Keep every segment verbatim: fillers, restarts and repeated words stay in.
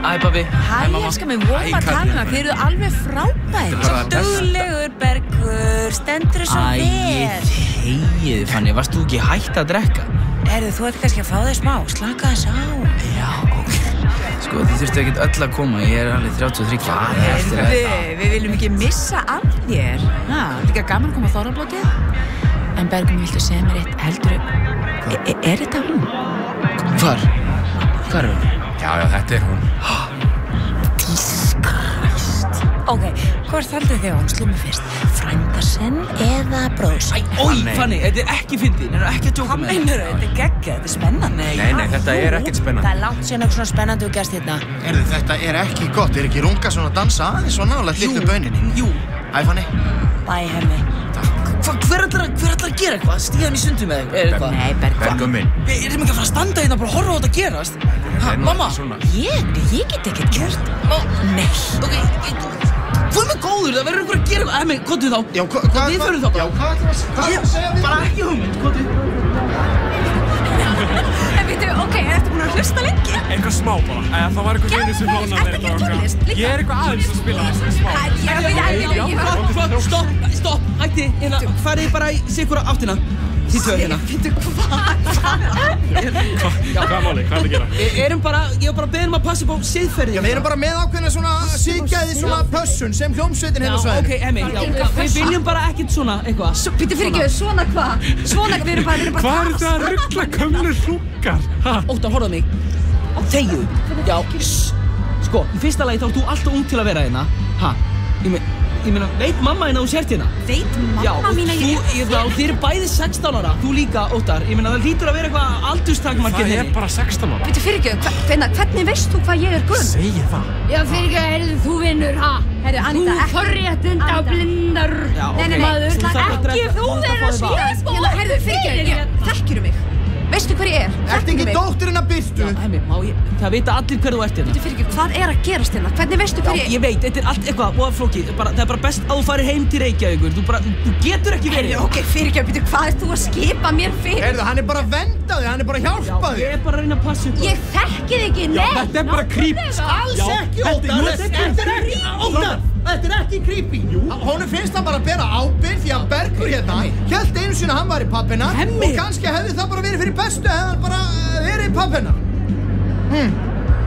Æ, pabbi. Hæ, ég skal mig vona að tala um það. Þið eru alveg frábæri. Svo duglegur, Bergur. Stendur þið svo vel. Æ, þegið, Fanny. Varst þú ekki hætt að drekka? Erðu, þú ert kannski að fá þig smá. Slaka þess á. Já, ok. Sko, þið þurftu ekkert öll að koma. Ég er alveg þrjátíu og þrjú. Heyrðu, við viljum ekki missa af þér. Ha, líka gaman að koma á þorrablótið. En Bergur, viltu segja mér eitt heldur? E er þetta hún? Hvar? Hvar er hún? Já, já, þetta er hún. Jesus Christ. Ok, hvort haldið þið á hún slummi fyrst? Frænda sinn eða bróðs? Æ, oi, Fanny, þetta er ekki fyndið. Nei, ekki að djóka með þetta. Hvað meinarðu? Þetta er geggjað, þetta er spennandi. Nei, nei, þetta er ekkert spennandi. Það er langt síðan eitthvað svona spennandi og gerst hérna. Erðu, þetta er ekki gott. Er ekki runga svona að dansa aðeins svo nálægt litlu bauninni? Jú. Æ, Fanny. Bæ, Hemmi. Hva, hver ætlar að, hver ætlar að gera eitthvað? Stíða hann í sundu með þig, eða eitthvað? Nei, Bergur. Bergur minn. Við erum ekki að fara að standa hérna og bara horfa á þetta gerast. Ha, mamma? Ég? Ég get ekkert gert. Nei. Ok, þú er með góður, það verður einhver að gera eitthvað. Emmi, komdu þá. Já, hvað, hvað? Við förum þá bara. Já, hvað ætlar að segja við? Bara ekki hugmynd, komdu. En veitu, ok, ertu búin að hlusta lengi? Eitthvað smá bara. Eða það var eitthvað vinur sem lánaði ertu ekki að tónlist líka? Ég er eitthvað aðeins að spila þessu smá. Ég veit ekki, ég var... Flott, stopp, stopp, hætti, hérna, farið bara í sikura áttina. Þið tvö hérna. Veitu, hvað? Hvað er málið? Hvað er að gera? Við erum bara, ég var bara að beða um að passa upp á siðferði. Já, við erum bara með ákveðna svona síðgæði svona pössun sem hljómsveitin hérna á svæðinu. Ok, Emmi, já, við viljum bara ekkert svona, eitthvað. Býttu fyrir ekki, svona hvað? Svona hvað, við erum bara, við erum bara... Hvað er þetta að ruggla gömlu hrúkar? Óttar, horfðu á mig. Þegju. Já, sko, í fyrsta lagi þá ert þú alltaf ung til að vera hérna. Ha, ég meina, ég meina, veit mamma hérna þú sért hérna? Veit mamma mín að ég... Já, og þið eru bæði sextán ára. Þú líka, Óttar. Ég meina, það hlýtur að vera eitthvað aldurstakmark Það er bara sextán ára. Býttu fyrir ekki, hvernig veist þú hvað ég er gömul? Segir það. Já, fyrir ekki, heyrðu, þú vinnur, ha? Heyrðu, Anita, Þú forréttinda blindar. Já, Nei, nei, nei, maður. þú þarft að Ekki þú verður að Hérna, skilja heyrðu, fyrir ekki, þekkirðu mig? Veistu hver ég er? Ertu ekki dótturinn að Birtu? Emmi, má ég, það vita allir hver þú ert hérna. Býttu fyrir ekki, hvað er að gerast hérna? Hvernig veistu hver ég er? Ég veit, þetta er allt eitthvað, og flókið, bara, það er bara best að þú farir heim til Reykjavíkur. Þú bara, þú getur ekki verið. Ok, fyrir ekki, býttu, hvað ert þú að skipa mér fyrir? Heyrðu, hann er bara að venda þig, hann er bara að hjálpa þig. Ég er bara að reyna að passa upp á. Ég þekki þig ekki, Já, nei! þetta er bara creep. Alls Já, ekki, þetta- Óttar. jú, þetta er Þetta er ekki, Óttar. Þetta er ekki creepy. Honum finnst hann bara að bera ábyrgð því að Bergur hérna hélt einu sinni að hann væri pappina Hemmi. og kannski hefði það bara verið fyrir bestu hefði hann bara uh, verið pappina. Hmm.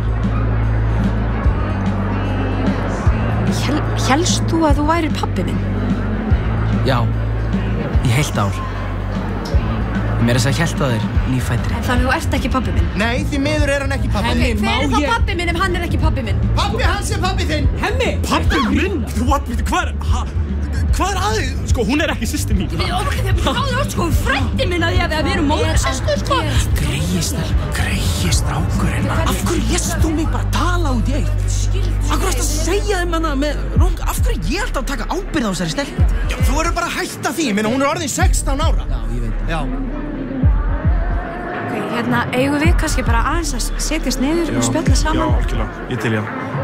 Hél, hélst þú að þú værir pabbi minn? Já, í heilt ár. Mér er þess að hjælta þér nýfættri. Þannig þú ert ekki pabbi minn? Nei, því miður er hann ekki pappi. Hemmi, Hver er má þá ég- pabbi minn ef hann er ekki pabbi minn? Pappi hans er pappi þinn. Hemmi! Pabbi minn? What? Hvað er, ha? Hvað er aðeins? Sko, hún er ekki systir mín. Ok, þegar bráður öll, sko, frændi minn að ég að við erum móðursystur, sko. Greiðistar, greiðistrákurinn. Af hverju lést þú mig bara tala út í eitt? Af hverju varstu að segja þeim hana með rung? Af hverju ég alltaf að taka ábyrgð á þessari stelpu? Já, þú verður bara að hætta því, minna hún er orðin sextán ára. Já, ég veit það. Já. Ok, hérna, eigum við kannski bara aðeins að setjast niður og spjalla Já, saman? algjörlega. Ég til, já.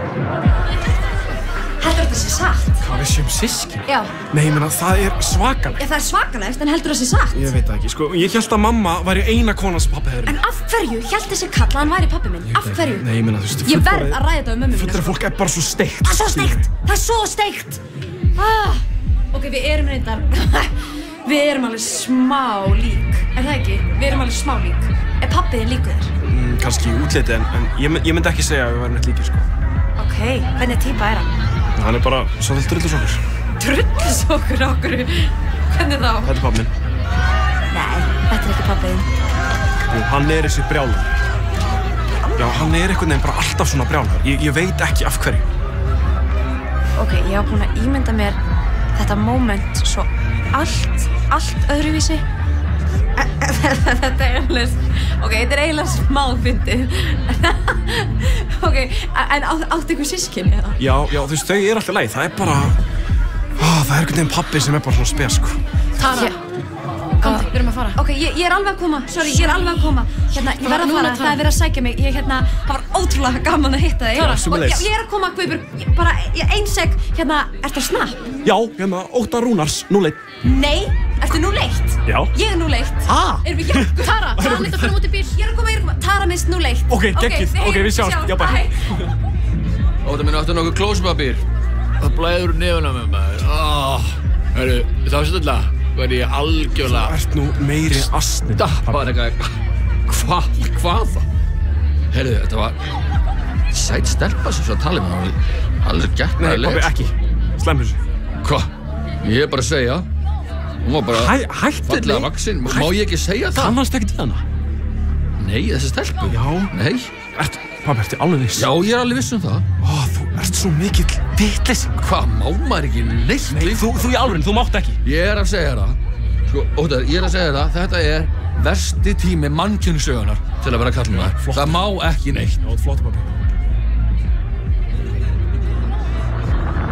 Heldur þetta sé satt? Hvað við séum systkin? Já. Nei, ég meina, það er svakalegt. Já, það er svakalegt, en heldur þetta sé satt? Ég veit það ekki, sko. Ég hélt að mamma væri eina konan sem pappi hefur. En af hverju hélt þessi kall að hann væri pabbi minn? Af hverju? Nei, ég meina, þú veist, Ég verð að ræða þetta um mömmu mína. fullorðið fólk er bara svo steikt. Það er svo steikt! Það er svo steikt! Ah. Ok, við erum reyndar... við erum alveg smá lík. Er það ekki? Við erum alveg smá lík. Er pabbi þinn líkur þér? Mm, kannski í útliti, en, en ég, mynd- ég myndi ekki segja að við værum neitt líkir, sko. Ok, hvernig típa er hann? Hann er bara svo vilt drullusokkur. Drullusokkur okkur? Hvernig þá? Þetta er pappi minn. Nei, þetta er ekki pabbi þinn. Jú, hann er þessi brjálar. Já, hann er einhvern veginn bara alltaf svona brjálar. Ég, ég veit ekki af hverju. Ok, ég var búin að ímynda mér þetta moment svo allt, allt öðruvísi. Þetta er eiginlega, ok, þetta er eiginlega smá fyndið. Ok, en á, áttu ykkur systkini eða? Já, já, þú veist, þau er alltaf leið. Það er bara... Ó, það er einhvern veginn pabbi sem er bara svona spes, sko. Tara, komdu, við erum að fara. Ok, ég, ég er alveg að koma, sorry, ég er alveg að koma. Hérna, ég verð að Núna, fara, Tara. það er verið að sækja mig. Ég, hérna, það var ótrúlega gaman að hitta þig. Tara, Og sömuleiðis. ég, ég er að koma, Guðbjörg, ég- bara ég- ein sek, hérna, ertu að snapp? Já, hérna, Óttar Rúnars, núleitt. Nei, ertu nú leitt? Já. Ég er nú leitt. Ah! Erum við jafn? Tara, Tara, lítið að fara út í bíl. Ég er að koma, ég er að koma. Tara minnst nú leitt. Ok, geggjuð. Ok, við sjáumst. Já, bye. Óttar minn, áttu nokkuð klóspapír? Það blæður úr nefuna með maður. Oh, Hörru, þá stöðlega verði ég algjörlega... Þú ert nú meiri asnin. Dappaður eitthvað. Hvað? Hvað það? Herru, þetta var... Sæt stelpa sem svo að tala með hann. Alveg gett með að Nei, pabbi, ekki. Slemm þessu. Hvað? Ég er bara að segja. Hún var bara... Hæ, hættu, fallega nei. vaksin. Má ég ekki segja það? Kannast ekki til hana? Nei, þessi stelpu? Já. Nei. Ert, pabbi, ertu alveg viss? Já, ég er alveg viss um það. Ó, þú ert svo mikill vitleysingur. Hvað, má maður ekki neitt? Nei, þú, þú í alveg, þú mátt ekki. Ég er að segja það. Sko, Óttar, ég er að segja það. Þetta er versti tími mannkynssögunar til að vera kallmaður. Það má ekki neitt. Já, flott, pabbi.